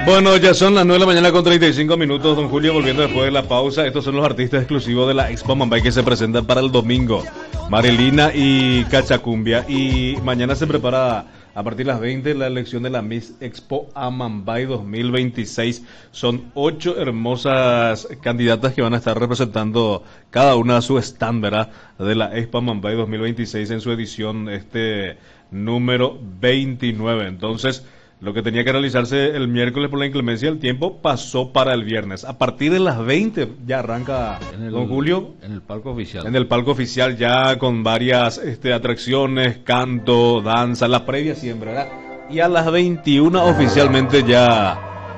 Bueno, ya son las 9 de la mañana con 35 minutos, don Julio, volviendo después de la pausa. Estos son los artistas exclusivos de la Expo Mambay que se presentan para el domingo. Marilina y Cachacumbia. Y mañana se prepara a partir de las 20 la elección de la Miss Expo Amambay 2026. Son 8 hermosas candidatas que van a estar representando cada una a su stand, ¿verdad? De la Expo Amambay 2026 en su edición número 29. Entonces, lo que tenía que realizarse el miércoles por la inclemencia del tiempo pasó para el viernes. A partir de las 20 ya arranca don Julio. En el palco oficial. En el palco oficial ya con varias atracciones, canto, danza, la previa siempre, ¿verdad? Y a las 21 oficialmente ya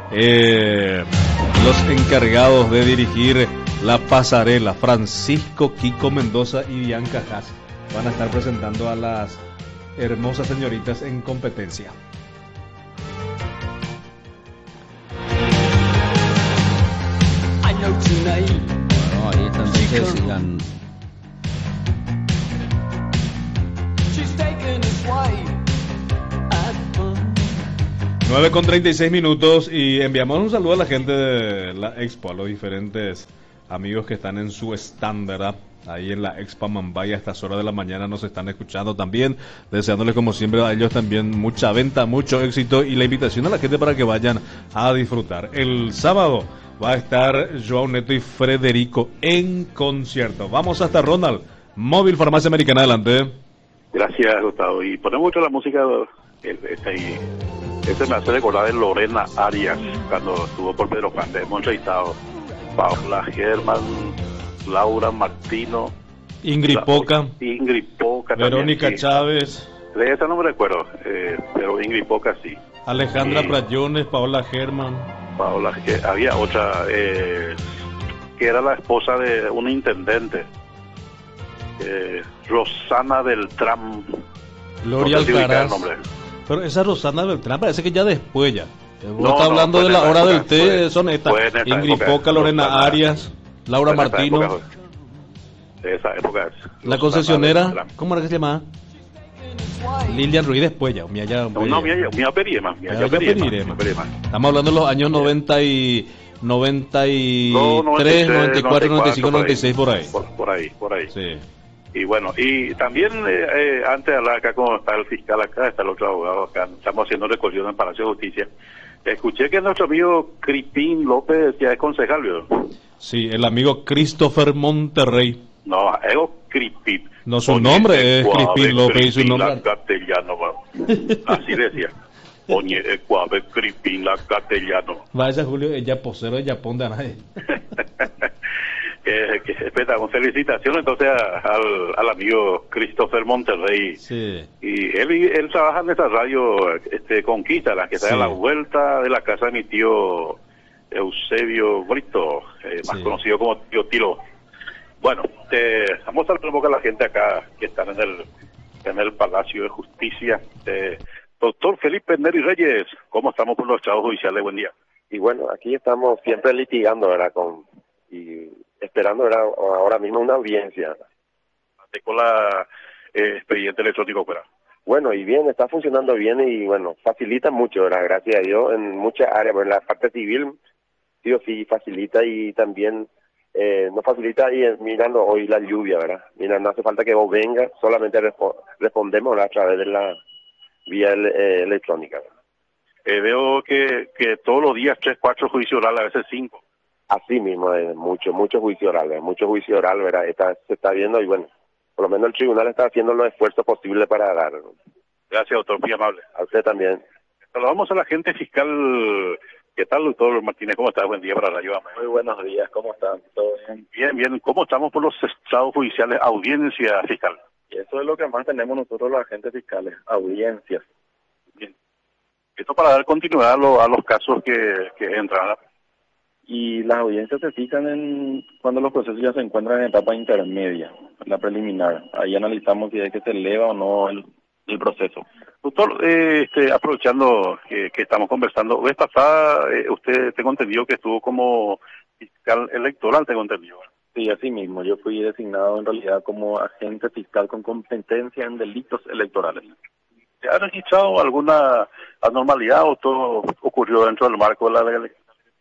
los encargados de dirigir la pasarela, Francisco Kiko Mendoza y Bianca Haas, van a estar presentando a las hermosas señoritas en competencia. Bueno, ahí está entonces Ian. Nueve con 36 minutos y enviamos un saludo a la gente de la Expo, a los diferentes amigos que están en su stand, ¿verdad? Ahí en la Expo Mambay a estas horas de la mañana nos están escuchando también, deseándoles como siempre a ellos también mucha venta, mucho éxito y la invitación a la gente para que vayan a disfrutar. El sábado va a estar Joao Neto y Federico en concierto. Vamos hasta Ronald, Móvil Farmacia Americana, adelante. Gracias, Gustavo. Y ponemos mucho la música, este me hace recordar de Lorena Arias, cuando estuvo por Pedro Juan, hemos entrevistado Paola Germán, Laura Martino, Ingrid Poca, Verónica también, sí. Chávez. De esa no me recuerdo, pero Ingrid Poca sí. Alejandra Prayones, Paola Germán. Paola, que había otra, que era la esposa de un intendente, Rosana Beltrán. Gloria no sé si ubica el Alcaraz. nombre. Pero esa Rosana Beltrán parece que ya después ya. Vos No, estás hablando de la hora época, del té, son estas. Ingrid época, Poca, Lorena Rosana, Arias, Laura Martino. De esa época. La concesionera, ¿cómo era que se llamaba? Lilian Ruiz después ya. Mía Perima. Estamos hablando de los años 93, 94, 95, 96, por ahí. Por ahí. Sí. Y bueno, y también antes de hablar acá, como está el fiscal acá, está el otro abogado acá, estamos haciendo recorrido en el Palacio de Justicia. Escuché que nuestro amigo Cripín López ya es concejal, ¿no? Sí, el amigo Christopher Monterrey. No, es Cripín. No, su nombre es Cripín López y su nombre... La castellano, así decía. Oye, Ecuave, Cripín, la castellano. Vaya, Julio, ella posero, ella ponde a nadie. Espera, felicitaciones entonces al amigo Christopher Monterrey. Sí. Y él trabaja en esa radio Conquista, la que está a la vuelta de la casa de mi tío Eusebio Brito, más conocido como tío Tilo. Bueno, vamos a dar un poco a la gente acá que están en el Palacio de Justicia. Doctor Felipe Neri Reyes, ¿cómo estamos por los estados judiciales? Buen día. Y bueno, aquí estamos siempre litigando, ¿verdad? Y esperando, ¿verdad? Ahora mismo una audiencia. Con la expediente electrónico, ¿verdad? Bueno, y bien, está funcionando bien y bueno, facilita mucho, ¿verdad? Gracias a Dios, en muchas áreas, pero en la parte civil, sí o sí, facilita y también nos facilita y mirando hoy la lluvia, ¿verdad? Mira, no hace falta que vos vengas, solamente respondemos, ¿verdad? A través de la vía electrónica, ¿verdad? Veo que todos los días 3, 4 juicios orales, a veces 5. Así mismo, mucho juicio oral, ¿verdad? Se está viendo y bueno, por lo menos el tribunal está haciendo los esfuerzos posibles para dar. Gracias, doctor, muy amable. A usted también. Saludamos a la gente fiscal. ¿Qué tal, doctor Martínez? ¿Cómo está? Buen día para la ayuda. Muy buenos días, ¿cómo están? ¿Todo bien? Bien. ¿Cómo estamos por los estados judiciales? Audiencia fiscal. Y eso es lo que más tenemos nosotros los agentes fiscales, audiencias. Bien. Esto para dar continuidad a los casos que entran. Y las audiencias se fijan en cuando los procesos ya se encuentran en etapa intermedia, la preliminar. Ahí analizamos si es que se eleva o no el proceso. Doctor, aprovechando que estamos conversando, vez pasada usted tengo entendido que estuvo como fiscal electoral, tengo entendido. Sí, así mismo. Yo fui designado en realidad como agente fiscal con competencia en delitos electorales. ¿Se ha registrado alguna anormalidad o todo ocurrió dentro del marco de la legalidad?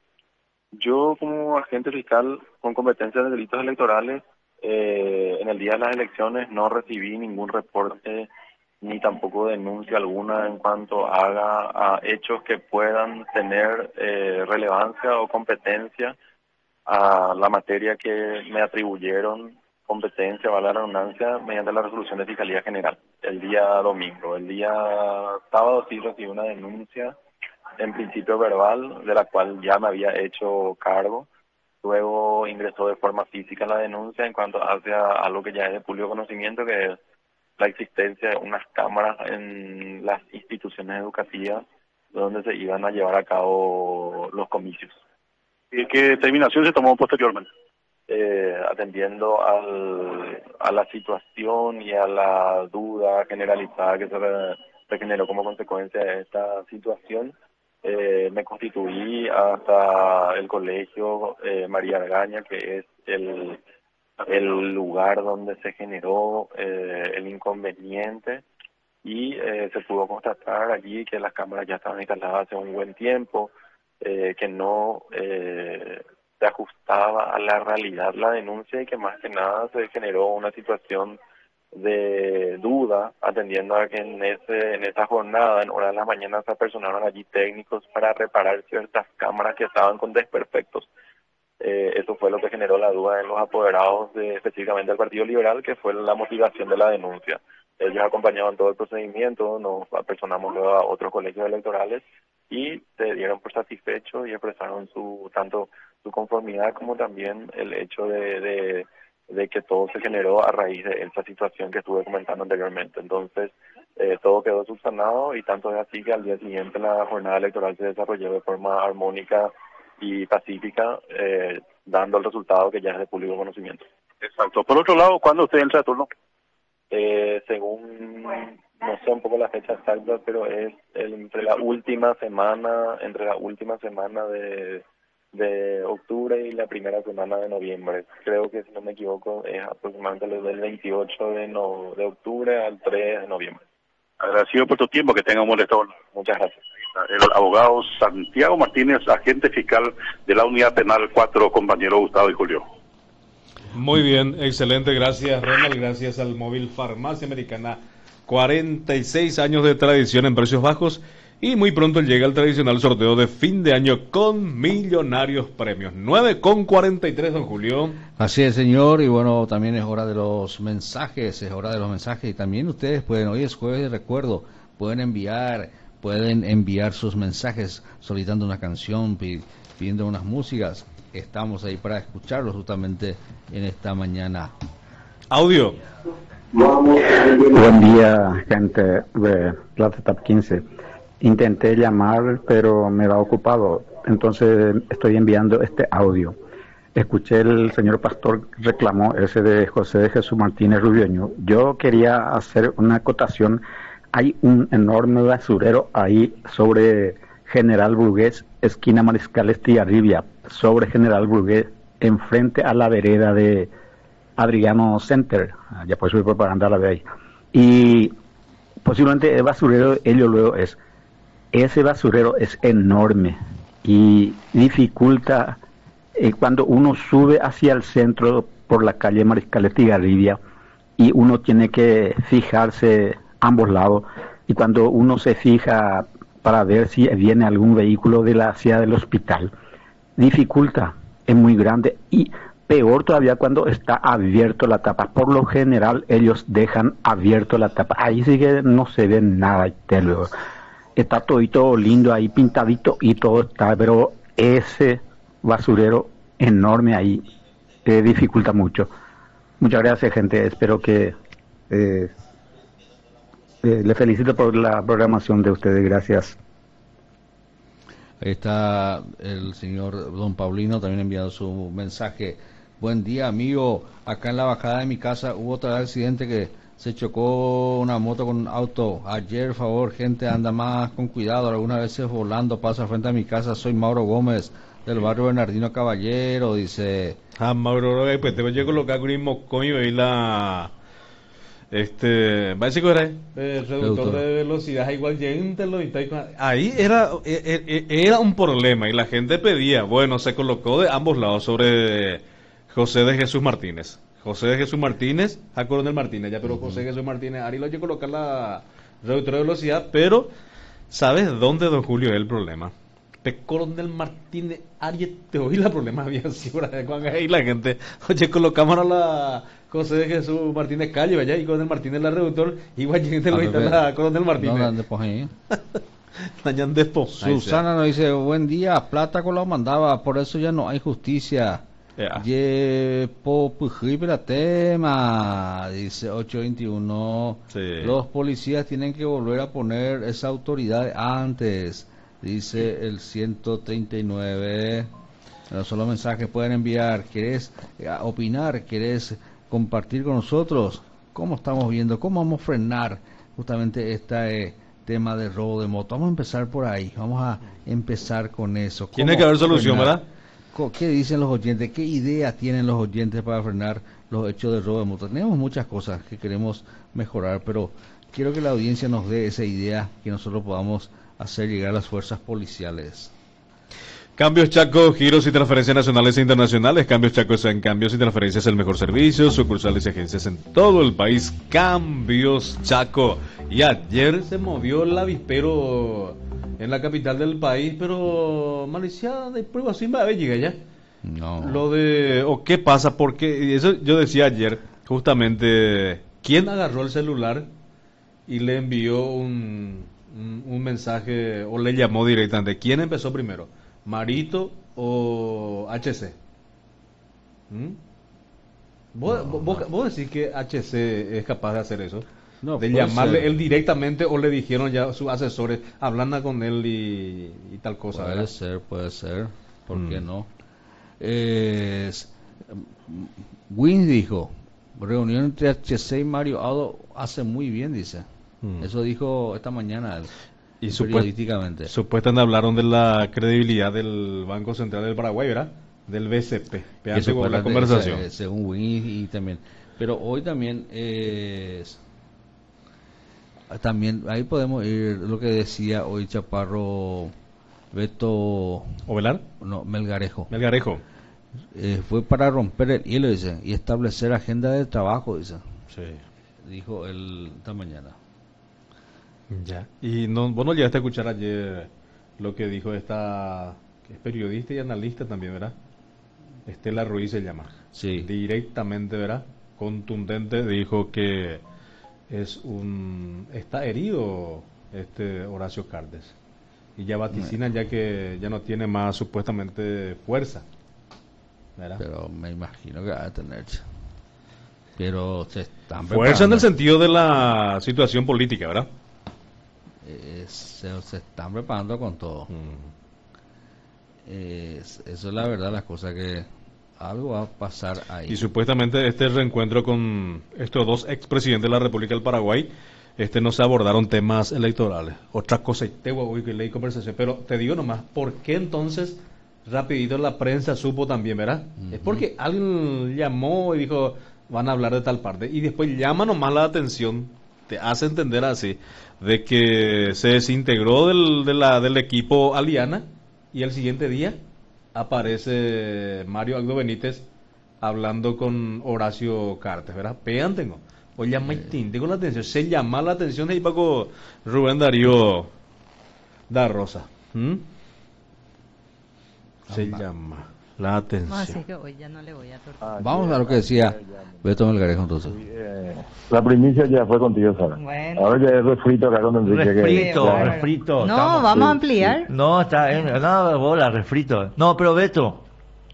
Yo, como agente fiscal con competencias de delitos electorales, en el día de las elecciones no recibí ningún reporte ni tampoco denuncia alguna en cuanto a hechos que puedan tener relevancia o competencia a la materia que me atribuyeron competencia, valga la redundancia, mediante la resolución de Fiscalía General el día domingo. El día sábado sí recibí una denuncia, en principio verbal, de la cual ya me había hecho cargo. Luego ingresó de forma física la denuncia en cuanto hacia algo que ya es de público conocimiento, que es la existencia de unas cámaras en las instituciones educativas donde se iban a llevar a cabo los comicios. ¿Y qué determinación se tomó posteriormente? Atendiendo a la situación y a la duda generalizada que se generó como consecuencia de esta situación, me constituí hasta el colegio María Argaña, que es el lugar donde se generó el inconveniente, y se pudo constatar allí que las cámaras ya estaban instaladas hace un buen tiempo, que no se ajustaba a la realidad la denuncia y que más que nada se generó una situación de duda, atendiendo a que en esa jornada, en horas de la mañana, se apersonaron allí técnicos para reparar ciertas cámaras que estaban con desperfectos. Eso fue lo que generó la duda en los apoderados específicamente del Partido Liberal, que fue la motivación de la denuncia. Ellos acompañaban todo el procedimiento, nos apersonamos luego a otros colegios electorales y se dieron por satisfechos y expresaron tanto su conformidad como también el hecho de que todo se generó a raíz de esa situación que estuve comentando anteriormente. Entonces, todo quedó subsanado, y tanto es así que al día siguiente la jornada electoral se desarrolló de forma armónica y pacífica, dando el resultado que ya es de público conocimiento. Exacto. Por otro lado, ¿cuándo usted entra a turno? Según, no sé un poco la fecha exacta, pero es entre la última semana de octubre y la primera semana de noviembre. Creo que, si no me equivoco, es aproximadamente desde el 28 de octubre al 3 de noviembre. Agradecido por tu tiempo, que tenga un buen retorno. Muchas gracias. El abogado Santiago Martínez, agente fiscal de la Unidad Penal 4, compañero Gustavo y Julio. Muy bien, excelente, gracias Ronald, gracias al Móvil Farmacia Americana, 46 años de tradición en precios bajos, y muy pronto llega el tradicional sorteo de fin de año con millonarios premios. 9:43, don Julio. Así es, señor, y bueno, también es hora de los mensajes, y también ustedes pueden, hoy es jueves de recuerdo, pueden enviar sus mensajes solicitando una canción, pidiendo unas músicas. Estamos ahí para escucharlos justamente en esta mañana. Audio. Buen día, gente de Plata Tap 15. Intenté llamar, pero me va ocupado, entonces estoy enviando este audio. Escuché el señor pastor reclamó ese de José de Jesús Martínez Rubioño. Yo quería hacer una acotación. Hay un enorme basurero ahí sobre General Burgués, esquina Mariscal Estigarribia, sobre General Burgués, enfrente a la vereda de Adriano Center. Ya pues soy propaganda la de ahí. Y posiblemente el basurero, ese basurero es enorme y dificulta cuando uno sube hacia el centro por la calle Mariscal Estigarribia, y uno tiene que fijarse ambos lados, y cuando uno se fija para ver si viene algún vehículo de la hacia del hospital, dificulta, es muy grande, y peor todavía cuando está abierto la tapa. Por lo general ellos dejan abierto la tapa, ahí sí que no se ve nada, está todito lindo ahí, pintadito y todo está, pero ese basurero enorme ahí dificulta mucho. Muchas gracias, gente, espero que le felicito por la programación de ustedes, gracias. Ahí está el señor don Paulino también enviando su mensaje. Buen día, amigo. Acá en la bajada de mi casa hubo otro accidente que se chocó una moto con un auto. Ayer, favor, gente, anda más con cuidado. Algunas veces volando pasa frente a mi casa. Soy Mauro Gómez, del barrio Bernardino Caballero, dice. Mauro, pues te voy a colocar con un moscón y la Básico era reductor de velocidad igual ahí era un problema y la gente pedía, bueno, se colocó de ambos lados sobre José de Jesús Martínez a Coronel Martínez, ya, pero José de Jesús Martínez, Ari lo hay que colocar la reductor de velocidad, pero ¿sabes dónde, don Julio, es el problema? De Coronel Martínez, Ari, te oí la problema, había sido cuando ahí la gente, oye, colocamos a la José de Jesús Martínez calle, vaya, y Coronel Martínez la reductor, igual gente lo está la Coronel Martínez. Susana nos dice, buen día, plata con lo mandaba, por eso ya no hay justicia. Tema, dice 821. Sí. Los policías tienen que volver a poner esa autoridad antes, dice el 139. Solo mensajes pueden enviar. ¿Querés opinar? ¿Querés compartir con nosotros? ¿Cómo estamos viendo? ¿Cómo vamos a frenar justamente este tema de robo de moto? Vamos a empezar por ahí. Vamos a empezar con eso. Tiene que haber solución, ¿verdad? ¿Qué dicen los oyentes? ¿Qué ideas tienen los oyentes para frenar los hechos de robo de moto? Tenemos muchas cosas que queremos mejorar, pero quiero que la audiencia nos dé esa idea que nosotros podamos hacer llegar a las fuerzas policiales. Cambios Chaco, giros y transferencias nacionales e internacionales. Cambios Chaco es en cambios y transferencias el mejor servicio. Sucursales y agencias en todo el país. Cambios Chaco. Y ayer se movió el avispero en la capital del país, pero Malaysia de prueba sin va a llega ya. No. Lo de qué pasa, porque eso yo decía ayer, justamente, ¿quién agarró el celular y le envió un mensaje o le llamó directamente? ¿Quién empezó primero? ¿Marito o HC? ¿Vos decís que HC es capaz de hacer eso? No, de llamarle ser él directamente, o le dijeron ya sus asesores, hablando con él y tal cosa. Puede ser, ¿por qué no? Wins dijo, reunión entre HC y Mario Ado hace muy bien, dice. Eso dijo esta mañana él. Y periodísticamente. Supuestamente hablaron de la credibilidad del Banco Central del Paraguay, ¿verdad? Del BCP. Según la conversación. Según Wins y también. Pero hoy también también ahí podemos ir lo que decía hoy Chaparro Beto Ovelar, no, Melgarejo, fue para romper el hielo, dice, y establecer agenda de trabajo, dice. Sí. Dijo él esta mañana. Ya. Y vos no llegaste a escuchar ayer lo que dijo esta, que es periodista y analista también, ¿verdad? Estela Ruiz se llama. Sí. Directamente, ¿verdad? Contundente, dijo que está herido Horacio Cartes, y ya vaticinan ya que ya no tiene más supuestamente fuerza, ¿verdad? Pero me imagino que va a tener, pero se están preparando. Fuerza en el sentido de la situación política, ¿verdad? Se están preparando con todo. Eso es la verdad, las cosas que algo va a pasar ahí. Y supuestamente este reencuentro con estos dos expresidentes de la República del Paraguay, no se abordaron temas electorales. Otra cosa, te voy a leer conversación, pero te digo nomás, ¿por qué entonces rapidito la prensa supo también, verdad? Es porque alguien llamó y dijo, van a hablar de tal parte, y después llama nomás la atención, te hace entender así, de que se desintegró del equipo Aliana, y el siguiente día aparece Mario Aldo Benítez hablando con Horacio Cartes, ¿verdad? Pegan tengo. O llama tengo la atención. Se llama la atención de Paco Rubén Darío da Rosa. Se llama la atención. No, así que hoy ya no le voy a torturar. Vamos a lo que decía Beto Melgarejo entonces. La primicia ya fue contigo, Sara. Bueno. Ahora ya es refrito acá con Enrique. Refrito. No, vamos a ampliar. No, está bien. No, bola, refrito. No, pero Beto,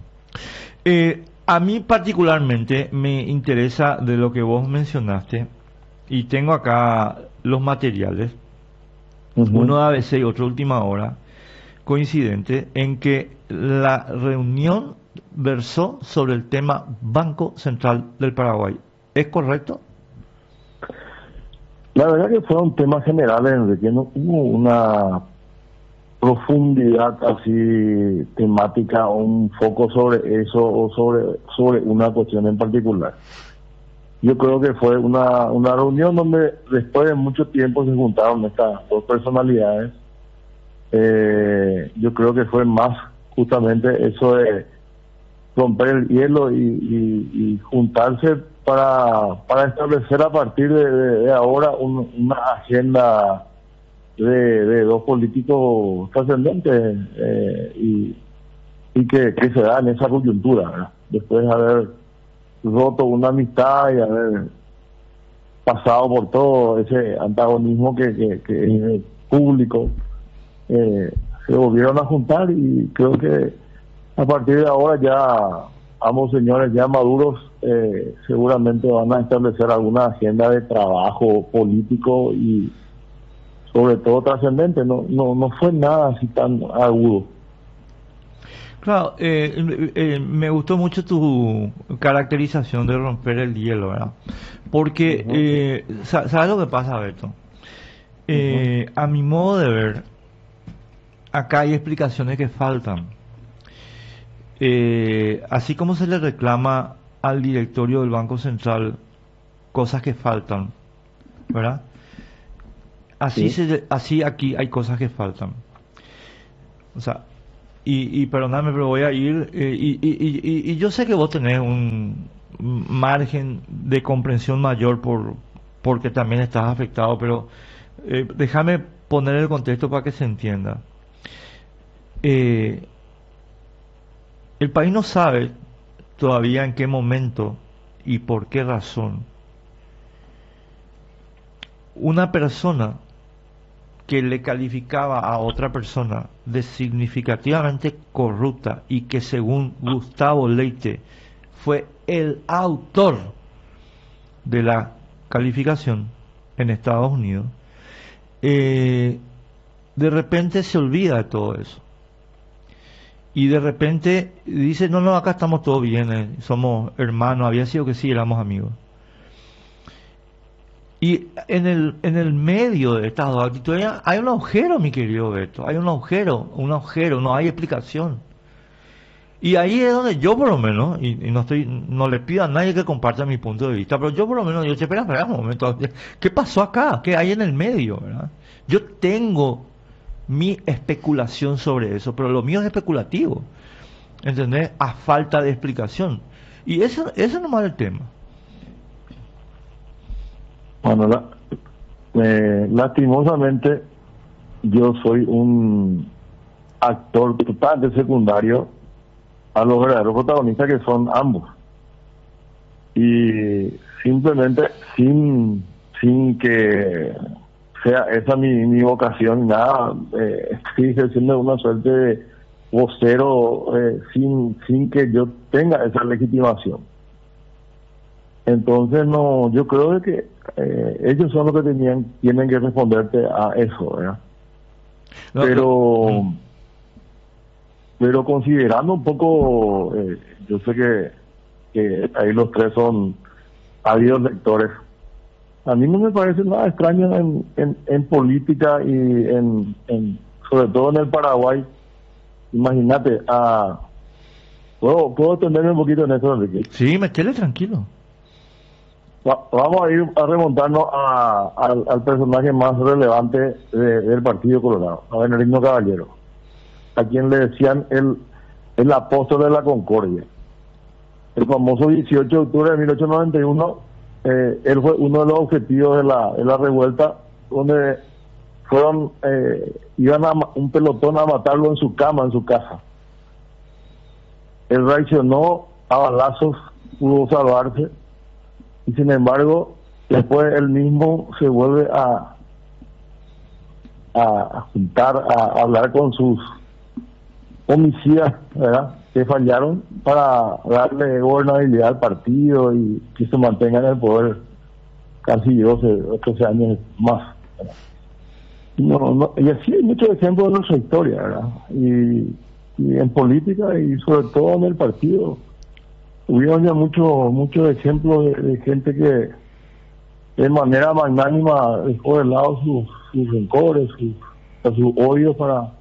a mí particularmente me interesa de lo que vos mencionaste, y tengo acá los materiales, uno de ABC y otro de Última Hora, coincidente en que la reunión versó sobre el tema Banco Central del Paraguay. ¿Es correcto? La verdad que fueron temas generales, Enrique, no hubo una profundidad así temática o un foco sobre eso o sobre una cuestión en particular. yo creo que fue una reunión donde después de mucho tiempo se juntaron estas dos personalidades. Yo creo que fue más justamente eso de romper el hielo y juntarse para establecer a partir de ahora una agenda de dos políticos trascendentes y que se da en esa coyuntura, ¿verdad? Después de haber roto una amistad y haber pasado por todo ese antagonismo que es público, se volvieron a juntar y creo que a partir de ahora ya ambos señores ya maduros seguramente van a establecer alguna agenda de trabajo político y sobre todo trascendente. No fue nada así tan agudo. Claro, me gustó mucho tu caracterización de romper el hielo, ¿verdad? Porque, ¿sabes lo que pasa, Beto? A mi modo de ver, acá hay explicaciones que faltan. Así como se le reclama al directorio del Banco Central cosas que faltan, ¿verdad? Así aquí hay cosas que faltan. O sea, y perdóname, pero voy a ir, y yo sé que vos tenés un margen de comprensión mayor porque también estás afectado, pero déjame poner el contexto para que se entienda. El país no sabe todavía en qué momento y por qué razón una persona que le calificaba a otra persona de significativamente corrupta y que según Gustavo Leite fue el autor de la calificación en Estados Unidos, de repente se olvida de todo eso. Y de repente dice, no, acá estamos todos bien, somos hermanos, había sido que sí, éramos amigos. Y en el medio de estas dos actitudes hay un agujero, mi querido Beto, hay un agujero, no hay explicación. Y ahí es donde yo por lo menos, y no le pido a nadie que comparta mi punto de vista, pero yo por lo menos, yo espera un momento, ¿qué pasó acá? ¿Qué hay en el medio? ¿Verdad? Yo tengo mi especulación sobre eso, pero lo mío es especulativo, ¿entendés? A falta de explicación. Y ese nomás es el tema. Bueno, lastimosamente yo soy un actor totalmente secundario a los verdaderos protagonistas que son ambos, y simplemente sin que sea esa mi vocación, nada, estoy ejerciendo una suerte de vocero sin que yo tenga esa legitimación. Entonces yo creo de que ellos son los que tienen que responderte a eso, ¿verdad? Pero considerando un poco, yo sé que ahí los tres son ávidos lectores. A mí no me parece nada extraño en política y sobre todo en el Paraguay. Imagínate, ¿puedo tenerme un poquito en eso, Enrique? Sí, metele tranquilo. Vamos a ir a remontarnos al personaje más relevante del Partido Colorado, a Bernardino Caballero, a quien le decían el apóstol de la concordia. El famoso 18 de octubre de 1891, él fue uno de los objetivos de la revuelta, donde iban un pelotón a matarlo en su cama, en su casa. Él reaccionó a balazos, pudo salvarse, y sin embargo después él mismo se vuelve a juntar, a hablar con sus homicidas, ¿verdad?, que fallaron, para darle gobernabilidad al partido y que se mantenga en el poder casi 13 años más, ¿verdad? Y así hay muchos ejemplos de nuestra historia, ¿verdad? Y en política y sobre todo en el partido hubieron ya muchos ejemplos de gente que de manera magnánima dejó de lado sus rencores, sus odios para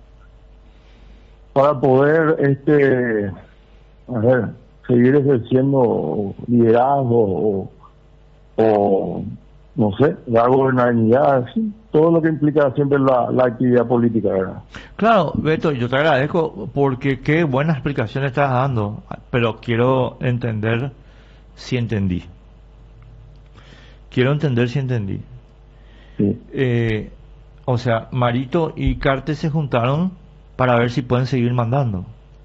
poder seguir ejerciendo liderazgo o no sé, la gobernabilidad, sí, todo lo que implica siempre la actividad política, ¿verdad? Claro, Beto, yo te agradezco porque qué buena explicación estás dando, pero quiero entender si entendí. Sí. O sea, Marito y Cartes se juntaron para ver si pueden seguir mandando.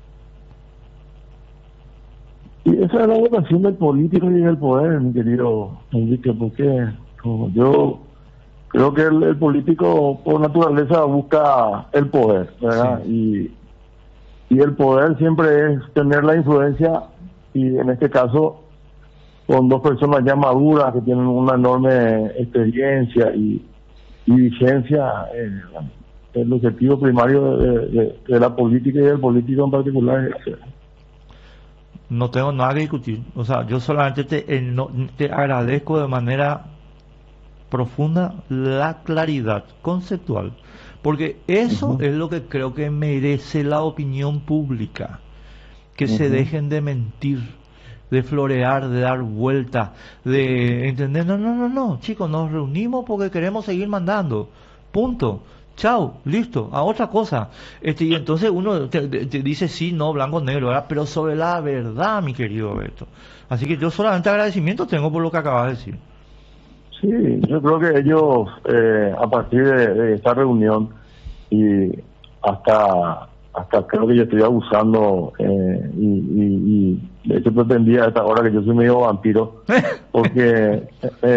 Y esa es la vocación del político y del poder, mi querido Enrique, porque yo creo que el político por naturaleza busca el poder, ¿verdad? Sí. Y el poder siempre es tener la influencia, y en este caso con dos personas ya maduras que tienen una enorme experiencia y vigencia. El objetivo primario de la política y del político en particular es... No tengo nada que discutir. O sea, yo solamente te agradezco de manera profunda la claridad conceptual, porque eso es lo que creo que merece la opinión pública, que se dejen de mentir, de florear, de dar vueltas, de entender, no, chicos, nos reunimos porque queremos seguir mandando, punto, chao, listo, a otra cosa. Y entonces uno te dice sí, no, blanco, negro, ¿verdad? Pero sobre la verdad, mi querido Beto. Así que yo solamente agradecimiento tengo por lo que acabas de decir. Sí, yo creo que ellos, a partir de esta reunión y hasta creo que yo estoy abusando, y de hecho pretendía a esta hora que yo soy medio vampiro, porque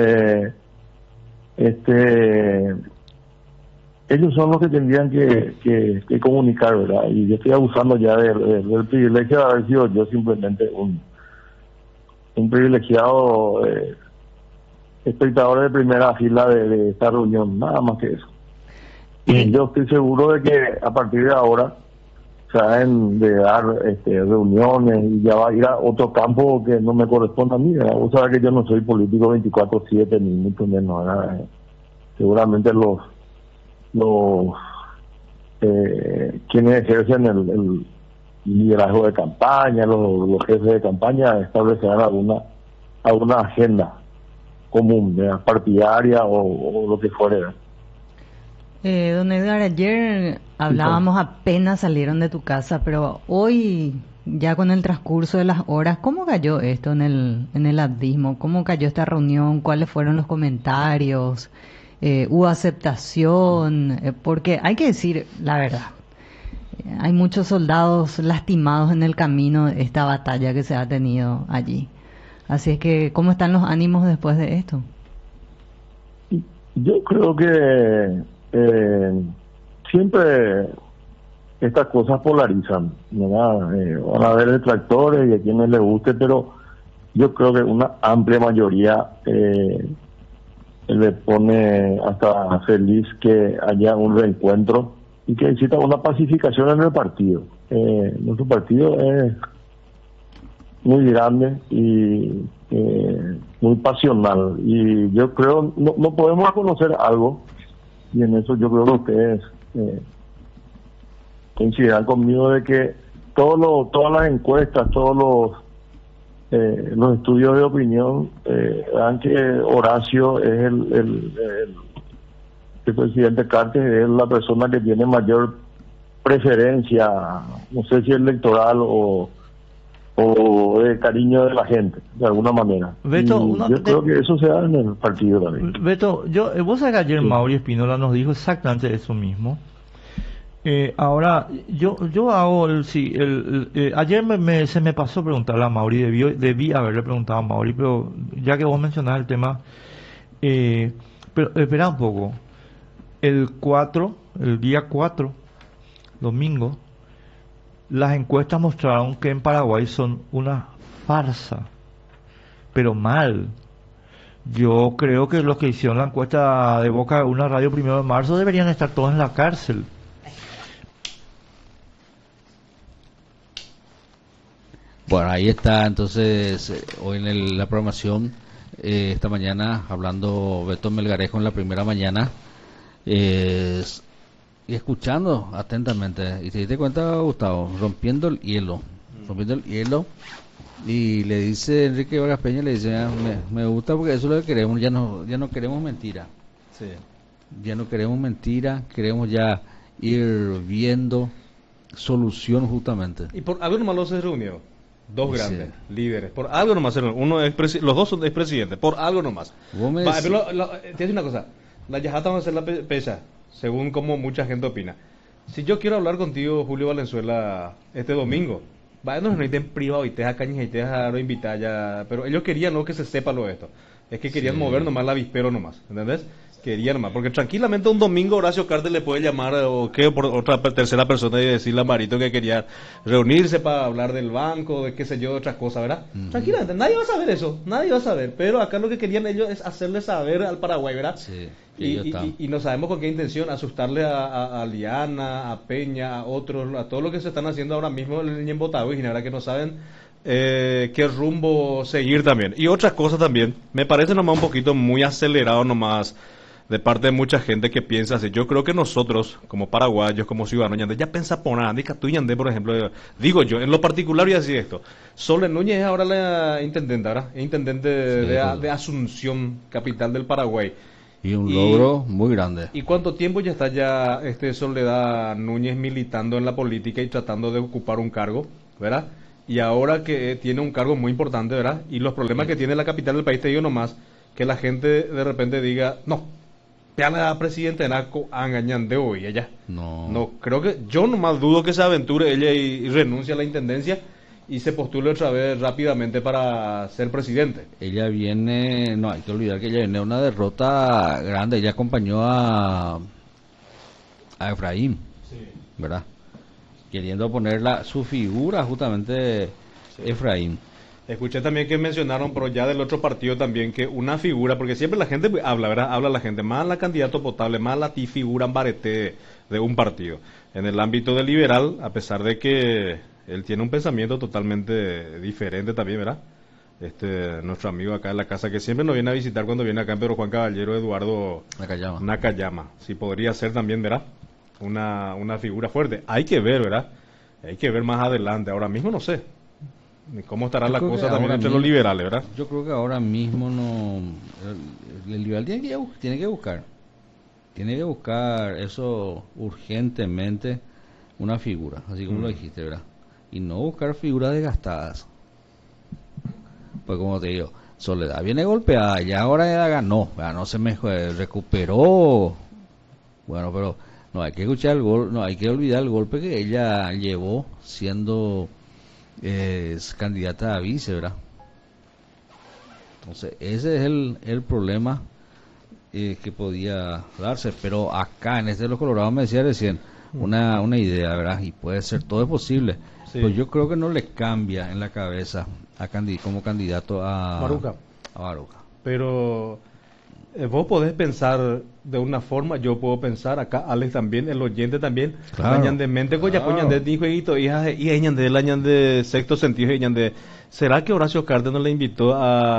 ellos son los que tendrían que comunicar, ¿verdad? Y yo estoy abusando ya del privilegio de haber sido yo simplemente un privilegiado espectador de primera fila de esta reunión, nada más que eso. Y yo estoy seguro de que a partir de ahora saben de dar reuniones y ya va a ir a otro campo que no me corresponde a mí, ¿verdad? Vos sabés que yo no soy político 24/7 ni mucho menos, ¿verdad? Seguramente los quienes ejercen el liderazgo de campaña, los jefes de campaña establecerán alguna agenda común, ¿verdad? Partidaria o lo que fuere, ¿verdad? Don Edgar, ayer hablábamos, apenas salieron de tu casa, pero hoy, ya con el transcurso de las horas, ¿cómo cayó esto en el abdismo? ¿Cómo cayó esta reunión? ¿Cuáles fueron los comentarios? ¿Hubo aceptación? Porque hay que decir la verdad, hay muchos soldados lastimados en el camino de esta batalla que se ha tenido allí. Así es que, ¿cómo están los ánimos después de esto? Yo creo que siempre estas cosas polarizan, ¿verdad? Van a haber detractores y a quienes les guste, pero yo creo que una amplia mayoría le pone hasta feliz que haya un reencuentro y que exista una pacificación en el partido. Nuestro partido es muy grande y muy pasional, y yo creo no podemos conocer algo, y en eso yo creo que ustedes coincidirán conmigo de que todas las encuestas, todos los estudios de opinión dan que Horacio es el presidente Cartes es la persona que tiene mayor preferencia, no sé si electoral o de cariño de la gente, de alguna manera. Beto, yo creo que eso se da en el partido también. Beto, vos sabés que ayer sí. Mauri Espínola nos dijo exactamente eso mismo. Ahora, yo hago ayer se me pasó preguntarle a Mauri, debí haberle preguntado a Mauri, pero ya que vos mencionás el tema, pero espera un poco, el día 4, domingo, las encuestas mostraron que en Paraguay son una farsa, pero mal. Yo creo que los que hicieron la encuesta de Boca de una radio 1 de marzo deberían estar todos en la cárcel. Bueno, ahí está entonces hoy en la programación, esta mañana hablando Beto Melgarejo en la primera mañana, y escuchando atentamente, y te diste cuenta, Gustavo, rompiendo el hielo Y le dice Enrique Vargas Peña, le dice, me gusta porque eso es lo que queremos, ya no queremos mentira. Sí. Ya no queremos mentira, queremos ya ir viendo solución justamente. Y por algo nomás los se reunió. Dos Sí. grandes líderes. Por algo nomás se reunieron. Los dos son expresidentes. Por algo nomás. Vos me Va, decís- te voy a decir una cosa. La yajata va a ser la pesa, según como mucha gente opina. Si yo quiero hablar contigo, Julio Valenzuela, este domingo, va, no en privado y te a cañas y te a lo invitar ya. Pero ellos querían no que se sepa lo de esto. Es que querían Sí. mover nomás la avispero nomás. ¿Entendés? Querían nomás. Porque tranquilamente un domingo Horacio Cartes le puede llamar o que por otra tercera persona y decirle a Marito que quería reunirse para hablar del banco, de qué sé yo, de otras cosas, ¿verdad? Tranquilamente, nadie va a saber eso, nadie va a saber. Pero acá lo que querían ellos es hacerle saber al Paraguay, ¿verdad? Sí, Y no sabemos con qué intención, asustarle a Liana, a Peña, a otros, a todo lo que se están haciendo ahora mismo en Botagüe, y la verdad que no saben qué rumbo seguir también. Y otra cosa también, me parece nomás un poquito muy acelerado nomás de parte de mucha gente que piensa así. Yo creo que nosotros, como paraguayos, como ciudadanos, ñande, ya pensa por nada, tú ñande, por ejemplo, digo yo, en lo particular y así esto. Sole Núñez es ahora la intendente, ¿verdad? Es intendente de Asunción, capital del Paraguay. Y un logro muy grande. ¿Y cuánto tiempo ya está ya Soledad Núñez militando en la política y tratando de ocupar un cargo, ¿verdad? Y ahora que tiene un cargo muy importante, ¿verdad? Y los problemas que tiene la capital del país, te digo nomás, que la gente de repente diga, no, ya la presidenta de NACO a engañar de hoy, ella. No, creo que, yo nomás dudo que se aventure ella y renuncie a la intendencia y se postule otra vez rápidamente para ser presidente. Ella viene, no hay que olvidar que ella viene de una derrota grande, ella acompañó a Efraín, ¿verdad? Queriendo poner su figura justamente Efraín. Escuché también que mencionaron, pero ya del otro partido también, que una figura, porque siempre la gente habla, ¿verdad? Habla la gente, más la candidato potable, más la figura en barete de un partido. En el ámbito del liberal, a pesar de que él tiene un pensamiento totalmente diferente también, ¿verdad? Nuestro amigo acá en la casa, que siempre nos viene a visitar cuando viene acá en Pedro Juan Caballero, Eduardo Nakayama. Sí, podría ser también, ¿verdad? Una figura fuerte. Hay que ver, ¿verdad? Hay que ver más adelante. Ahora mismo no sé cómo estará la cosa también entre los liberales, ¿verdad? Yo creo que ahora mismo no. El liberal tiene que buscar eso urgentemente, una figura, así como lo dijiste, ¿verdad? Y no buscar figuras desgastadas. Pues como te digo, Soledad viene golpeada, ya ahora ya ganó, no se recuperó. Bueno, pero no hay que escuchar no hay que olvidar el golpe que ella llevó siendo candidata a vice, ¿verdad? Entonces ese es el problema que podía darse, pero acá en de los Colorados me decía recién una idea, ¿verdad? Y puede ser, todo es posible, sí. Pues yo creo que no le cambia en la cabeza como candidato a Baruca. Pero vos podés pensar de una forma, yo puedo pensar acá, Alex también, el oyente también, claro. De mente, de jueguito, y de sexto sentido, ¿será que Horacio Cárdenas le invitó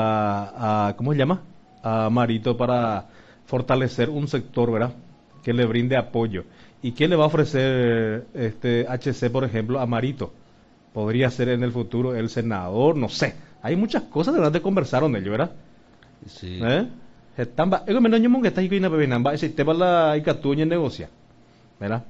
a ¿cómo se llama? A Marito para fortalecer un sector, ¿verdad? Que le brinde apoyo. ¿Y qué le va a ofrecer HC, por ejemplo, a Marito? Podría ser en el futuro el senador, no sé. Hay muchas cosas de verdad que conversaron ellos, ¿verdad? Sí. Estamba, ego menos ñomón que está ahí na bebenamba, ese tema la icatuña negocia, ¿verdad?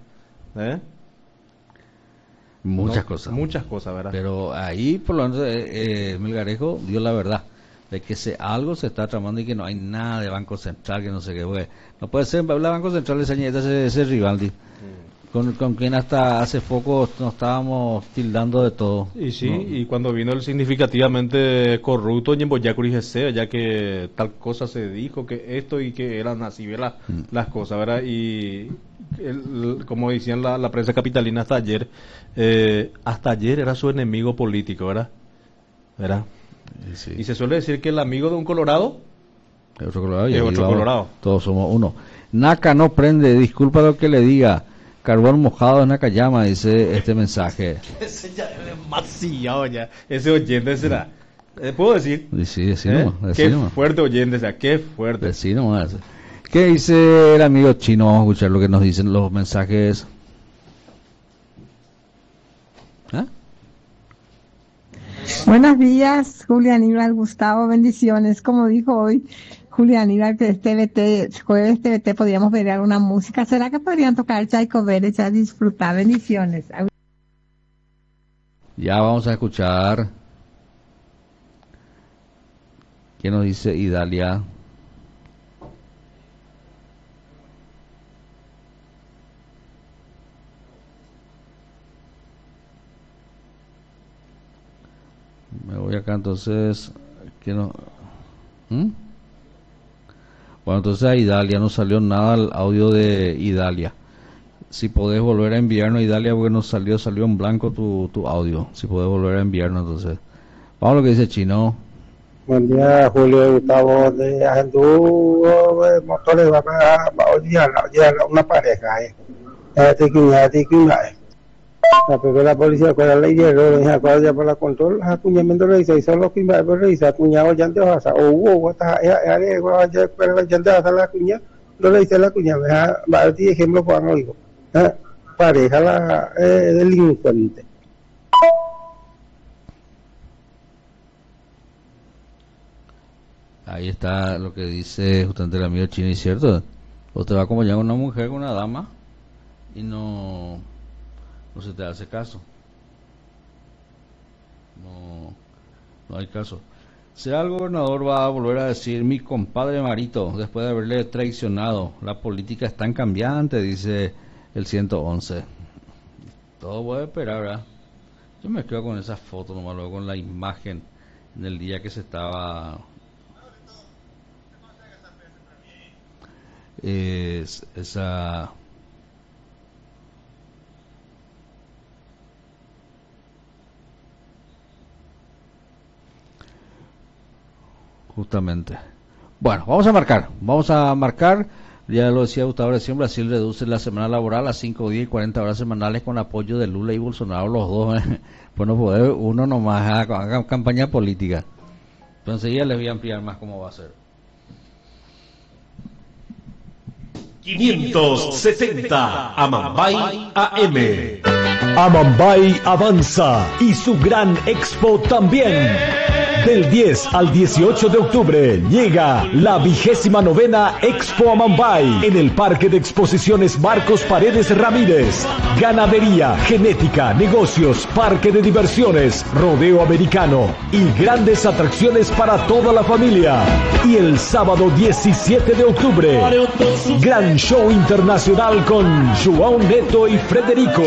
Muchas cosas, ¿verdad? Pero ahí por lo menos Melgarejo dio la verdad de que algo se está tramando y que no hay nada de Banco Central, que no sé qué, porque no puede ser, la Banco Central ese Rivaldi, con quien hasta hace poco nos estábamos tildando de todo. Y sí, y cuando vino el significativamente corrupto en Boyacuri GC, ya que tal cosa se dijo, que esto y que eran así, ¿verdad? Las cosas, ¿verdad? Y como decían la prensa capitalina hasta ayer era su enemigo político, ¿verdad? Sí. Y se suele decir que el amigo de un colorado es otro colorado, es otro colorado. Todos somos uno. Naka no prende, disculpa lo que le diga. Carbón mojado en Nakayama, dice este mensaje. Ese ya es demasiado ya. Ese oyente será. ¿Puedo decir? Sí, nomás, qué nomás. Fuerte oyente, o sea, qué fuerte. Sí, nomás. ¿Qué dice el amigo chino? Vamos a escuchar lo que nos dicen los mensajes. Buenos días, Julia Aníbal, Gustavo, bendiciones. Como dijo hoy Julia Aníbal, que jueves TVT podríamos ver alguna música. ¿Será que podrían tocar Tchaikovsky a disfrutar? Bendiciones. Ya vamos a escuchar. ¿Qué nos dice Idalia? Me voy acá entonces. ¿Qué no? Bueno, entonces a Idalia no salió nada el audio de Idalia. Si podés volver a enviarnos, Idalia, porque no salió en blanco tu audio. Si podés volver a enviarnos, entonces. Vamos a lo que dice Chino. Buen día, Julio Gustavo de Andú, motores va a odiar una pareja, pero la policía con la ley de error, ya por la control, acuñamiento realiza, y solo que va a realizar, acuñado ya te vas a, o está, ya te vas a la cuña, no le dice la cuña, va a decir ejemplo, cuando digo, pareja la delincuente. Ahí está lo que dice justamente el amigo Chini, ¿cierto? O te va a acompañar una mujer, con una dama, y no se te hace caso. No hay caso. ¿Será el gobernador va a volver a decir, mi compadre Marito, después de haberle traicionado? La política es tan cambiante, dice el 111. Todo puede esperar, ¿verdad? Yo me quedo con esa foto nomás, luego con la imagen en el día que se estaba... esa... Justamente. Bueno, vamos a marcar. Ya lo decía Gustavo recién, Brasil reduce la semana laboral a 5 días y 40 horas semanales con apoyo de Lula y Bolsonaro, los dos. Pues no poder uno nomás haga campaña política. Entonces ya les voy a ampliar más cómo va a ser. 570 Amambay AM. Amambay avanza y su gran expo también. Del 10 al 18 de octubre llega la 29ª Expo Amambay en el Parque de Exposiciones Marcos Paredes Ramírez. Ganadería, genética, negocios, parque de diversiones, rodeo americano y grandes atracciones para toda la familia. Y el sábado 17 de octubre, gran show internacional con João Neto y Frederico.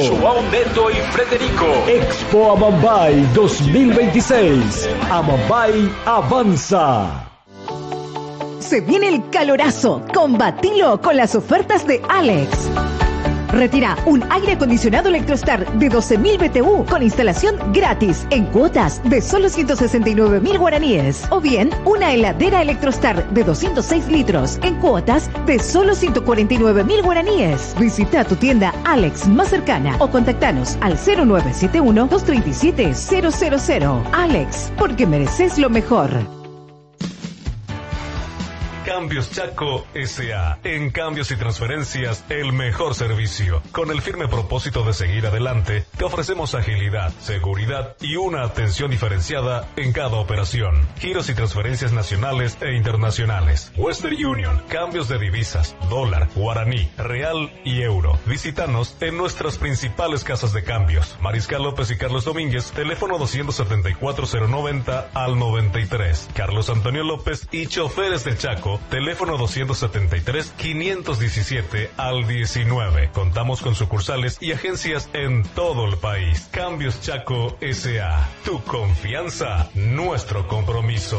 Expo Amambay 2026. Amambay avanza. Se viene el calorazo. Combatilo con las ofertas de Alex. Retira un aire acondicionado Electrostar de 12.000 BTU con instalación gratis en cuotas de solo 169.000 guaraníes. O bien, una heladera Electrostar de 206 litros en cuotas de solo 149.000 guaraníes. Visita tu tienda Alex más cercana o contactanos al 0971-237-000. Alex, porque mereces lo mejor. Cambios Chaco S.A. En cambios y transferencias, el mejor servicio. Con el firme propósito de seguir adelante, te ofrecemos agilidad, seguridad y una atención diferenciada en cada operación. Giros y transferencias nacionales e internacionales. Western Union, cambios de divisas, dólar, guaraní, real y euro. Visítanos en nuestras principales casas de cambios. Mariscal López y Carlos Domínguez, teléfono 274-090 al 93. Carlos Antonio López y Choferes del Chaco, teléfono 273-517 al 19. Contamos con sucursales y agencias en todo el país. Cambios Chaco S.A. Tu confianza, nuestro compromiso.